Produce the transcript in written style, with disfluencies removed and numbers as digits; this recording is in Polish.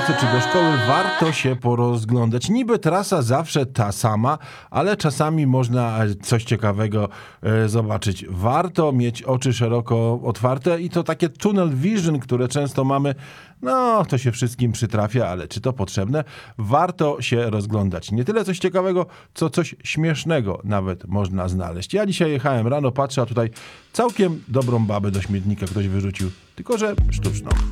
pracy czy do szkoły, warto się porozglądać. Niby trasa zawsze ta sama, ale czasami można coś ciekawego zobaczyć. Warto mieć oczy szeroko otwarte i to takie tunnel vision, które często mamy, no to się wszystkim przytrafia, ale czy to potrzebne? Warto się rozglądać. Nie tyle coś ciekawego, co coś śmiesznego nawet można znaleźć. Ja dzisiaj jechałem rano, patrzę, a tutaj całkiem dobrą babę do śmietnika ktoś wyrzucił, tylko że sztuczną.